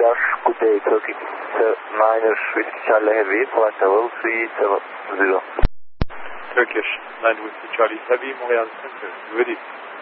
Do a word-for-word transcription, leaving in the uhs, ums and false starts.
Oscar, good day, Turkey Niner Whiskey Charlie Heavy, flight level three seven zero. Turkish nine Whiskey Charlie Heavy, Montreal Center, ready.